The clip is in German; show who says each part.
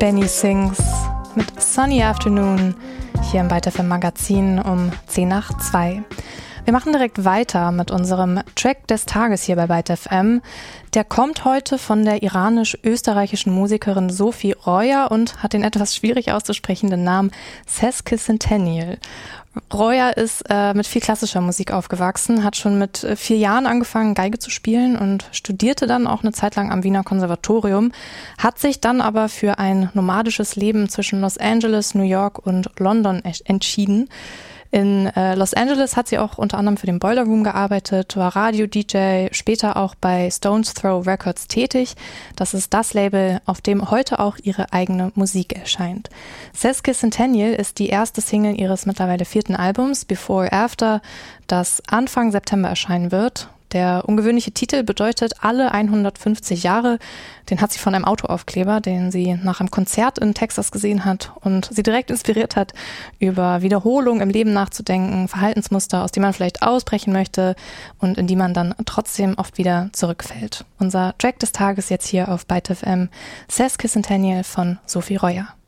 Speaker 1: Benny Sings mit Sunny Afternoon hier im Byte FM Magazin um 10 nach 2. Wir machen direkt weiter mit unserem Track des Tages hier bei Byte FM. Der kommt heute von der iranisch-österreichischen Musikerin Sophie Roya und hat den etwas schwierig auszusprechenden Namen Sesquicentennial. Roya ist mit viel klassischer Musik aufgewachsen, hat schon mit 4 Jahren angefangen, Geige zu spielen und studierte dann auch eine Zeit lang am Wiener Konservatorium, hat sich dann aber für ein nomadisches Leben zwischen Los Angeles, New York und London entschieden. In Los Angeles hat sie auch unter anderem für den Boiler Room gearbeitet, war Radio-DJ, später auch bei Stones Throw Records tätig. Das ist das Label, auf dem heute auch ihre eigene Musik erscheint. Sesquicentennial ist die erste Single ihres mittlerweile 4. Albums, Before After, das Anfang September erscheinen wird. Der ungewöhnliche Titel bedeutet alle 150 Jahre. Den hat sie von einem Autoaufkleber, den sie nach einem Konzert in Texas gesehen hat und sie direkt inspiriert hat, über Wiederholung im Leben nachzudenken, Verhaltensmuster, aus denen man vielleicht ausbrechen möchte und in die man dann trotzdem oft wieder zurückfällt. Unser Track des Tages jetzt hier auf Byte FM, Sesquicentennial von Sophie Roya.